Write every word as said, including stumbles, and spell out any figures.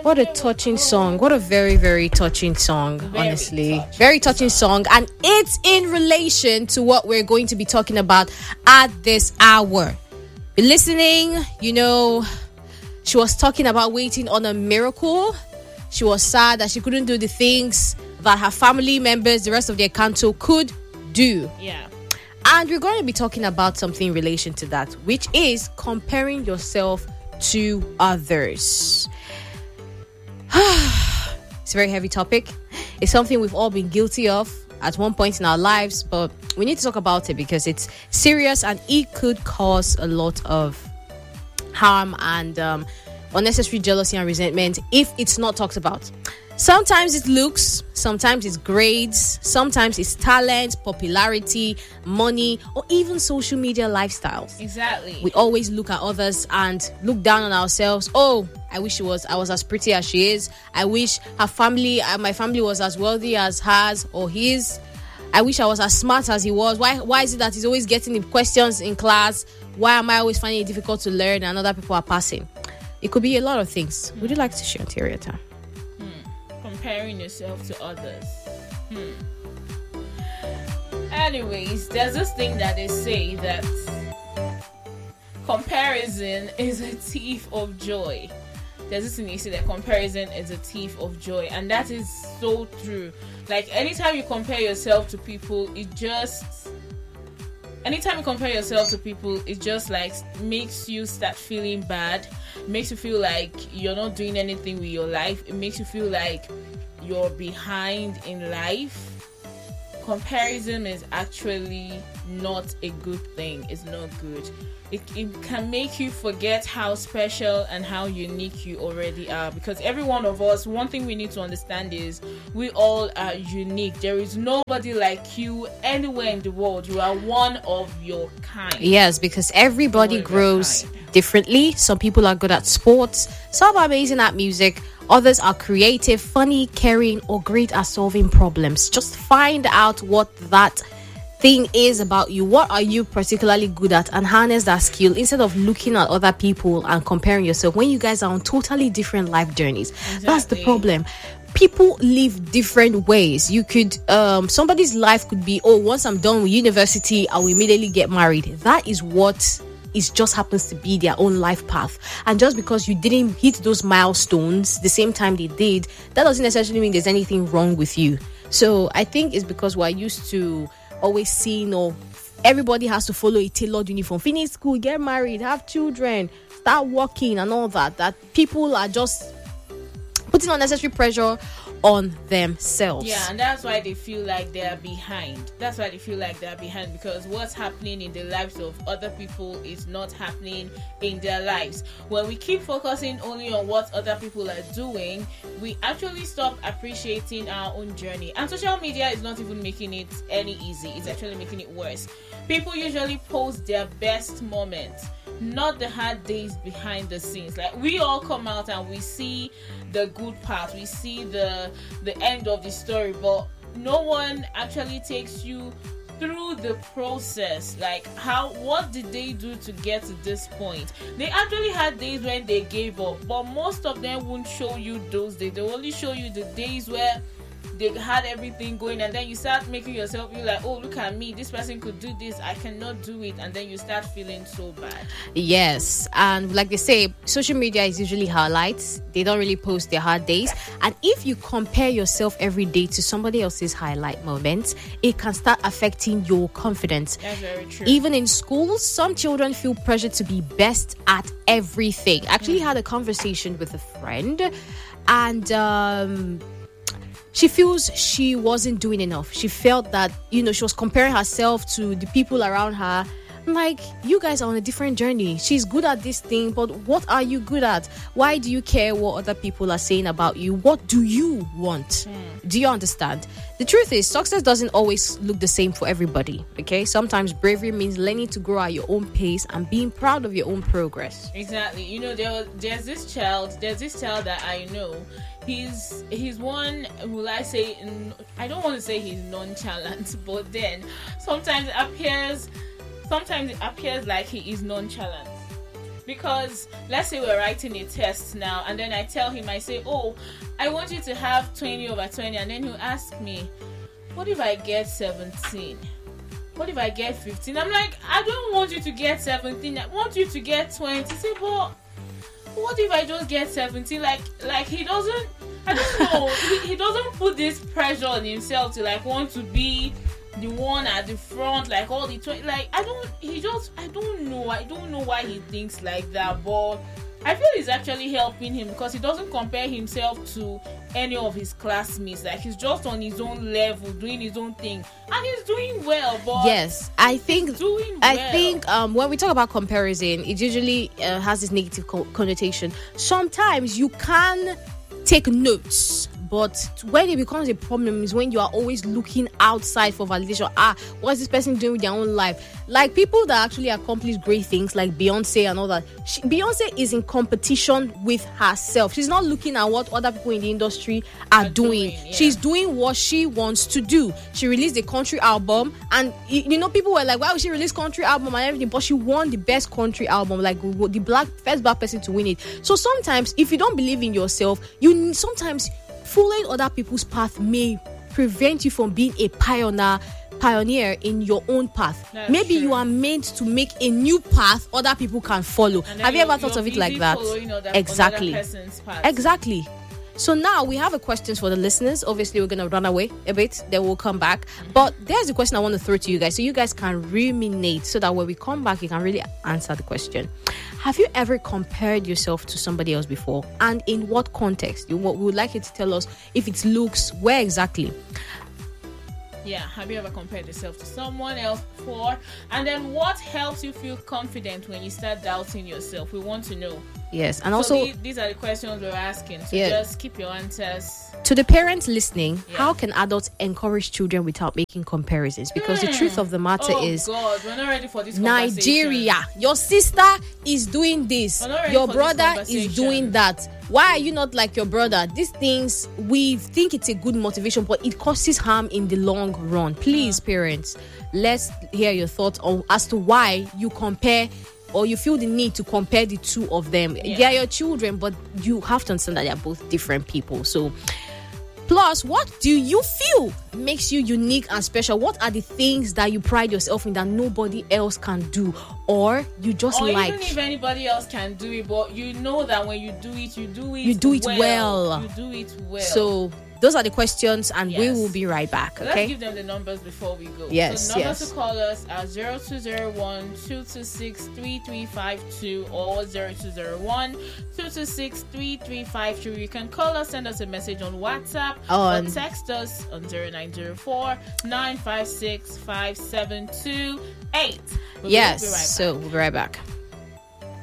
What a touching song. What a very, very touching song, Very honestly. touching Very touching song. And it's in relation to what we're going to be talking about at this hour. Be listening, you know, she was talking about waiting on a miracle. She was sad that she couldn't do the things that her family members, the rest of their council, could do. Yeah. And we're going to be talking about something in relation to that, which is comparing yourself to others. It's a very heavy topic. It's something we've all been guilty of at one point in our lives, but we need to talk about it because it's serious and it could cause a lot of harm and um, unnecessary jealousy and resentment if it's not talked about. Sometimes it's looks, sometimes it's grades, sometimes it's talent, popularity, money, or even social media lifestyles. Exactly. We always look at others and look down on ourselves. Oh, I wish she was I was as pretty as she is. I wish her family, uh, my family was as wealthy as hers or his. I wish I was as smart as he was. Why why is it that he's always getting the questions in class? Why am I always finding it difficult to learn and other people are passing? It could be a lot of things. Would you like to share, Teriata? Comparing yourself to others. Hmm. Anyways, there's this thing that they say that comparison is a thief of joy. There's this thing they say that comparison is a thief of joy, and that is so true. Like anytime you compare yourself to people, it just anytime you compare yourself to people, it just like makes you start feeling bad. It makes you feel like you're not doing anything with your life. It makes you feel like you're behind in life. Comparison is actually not a good thing. It's not good. It, it can make you forget how special and how unique you already are, because every one of us, one thing we need to understand is we all are unique. There is nobody like you anywhere in the world. You are one of your kind. Yes, because everybody grows differently. Some people are good at sports, some are amazing at music, others are creative, funny, caring, or great at solving problems. Just find out what that thing is about you. What are you particularly good at, and harness that skill instead of looking at other people and comparing yourself when you guys are on totally different life journeys. Exactly. That's the problem. People live different ways. You could um somebody's life could be, oh, once I'm done with university I will immediately get married. That is what it just happens to be their own life path, and just because you didn't hit those milestones the same time they did, that doesn't necessarily mean there's anything wrong with you. So I think it's because we're used to always seeing, or everybody has to follow a tailored uniform, finish school, get married, have children, start working and all that, that people are just putting unnecessary pressure on themselves. Yeah, and that's why they feel like they are behind. That's why they feel like they are behind, because what's happening in the lives of other people is not happening in their lives. When we keep focusing only on what other people are doing, we actually stop appreciating our own journey. And social media is not even making it any easy. It's actually making it worse. People usually post their best moments, not the hard days behind the scenes. Like, we all come out and we see the good part, we see the the end of the story, but no one actually takes you through the process. Like, how what did they do to get to this point? They actually had days when they gave up, but most of them won't show you those days. They only show you the days where they had everything going, and then you start making yourself feel like, oh, look at me, this person could do this, I cannot do it, and then you start feeling so bad. Yes, and like they say, social media is usually highlights. They don't really post their hard days, and if you compare yourself every day to somebody else's highlight moments, it can start affecting your confidence. That's very true. Even in schools, some children feel pressure to be best at everything. I actually mm. had a conversation with a friend, and um she feels she wasn't doing enough. She felt that, you know, she was comparing herself to the people around her. I'm like, you guys are on a different journey. She's good at this thing, but what are you good at? Why do you care what other people are saying about you? What do you want? Mm. Do you understand? The truth is, success doesn't always look the same for everybody, okay? Sometimes bravery means learning to grow at your own pace and being proud of your own progress. Exactly. You know, there was, there's this child, there's this child that I know. He's he's one, will I say, I don't want to say he's nonchalant, but then sometimes it appears, sometimes it appears like he is nonchalant. Because let's say we're writing a test now, and then I tell him, I say, oh, I want you to have twenty over twenty, and then he'll ask me, what if I get seventeen? What if I get fifteen? I'm like, I don't want you to get seventeen. I want you to get twenty. Say, but what if I just get seventeen? Like, like he doesn't, I don't know. he, he doesn't put this pressure on himself to like want to be the one at the front, like all the twenty. Like, I don't, he just, I don't know. I don't know why he thinks like that, but I feel it's actually helping him because he doesn't compare himself to any of his classmates. Like, he's just on his own level, doing his own thing, and he's doing well. But yes, I think doing I well. think um, when we talk about comparison, it usually uh, has this negative co- connotation. Sometimes you can take notes, but when it becomes a problem is when you are always looking outside for validation. Ah, what's this person doing with their own life? Like people that actually accomplish great things, like Beyonce and all that. She, Beyonce is in competition with herself. She's not looking at what other people in the industry are, are doing. doing yeah. She's doing what she wants to do. She released a country album, and you know people were like, "Why would she release country album and everything?" But she won the best country album, like the black first black person to win it. So sometimes, if you don't believe in yourself, you sometimes. Following other people's path may prevent you from being a pioneer pioneer in your own path. That's Maybe true. You are meant to make a new path other people can follow. Have you ever thought of it like that? Other, exactly. Exactly. So now we have a question for the listeners. Obviously, we're going to run away a bit. Then we'll come back. Mm-hmm. But there's a question I want to throw to you guys. So you guys can ruminate so that when we come back, you can really answer the question. Have you ever compared yourself to somebody else before? And in what context? You, we would like you to tell us if it's looks, where exactly? Yeah, have you ever compared yourself to someone else before? And then what helps you feel confident when you start doubting yourself? We want to know. Yes, and so also these, these are the questions we're asking. So yeah. Just keep your answers. To the parents listening, yeah. How can adults encourage children without making comparisons? Because mm. the truth of the matter oh is, God, we're not ready for this Nigeria, your sister is doing this, your brother is doing that. Why are you not like your brother? These things, we think it's a good motivation, but it causes harm in the long run. Please, yeah. parents, let's hear your thoughts on as to why you compare or you feel the need to compare the two of them. Yeah. They are your children, but you have to understand that they are both different people. So, plus, what do you feel makes you unique and special? What are the things that you pride yourself in that nobody else can do? Or you just or like... even if anybody else can do it, but you know that when you do it, you do it You do it well. well. You do it well. So... those are the questions, and yes. we will be right back. Okay. Let's give them the numbers before we go. Yes, so the numbers yes. to call us are zero two zero one, two two six, three three five two or zero two zero one, two two six, three three five two. You can call us, send us a message on WhatsApp, on... or text us on zero nine zero four, nine five six, five seven two eight. We'll yes. Be right so we'll be right back.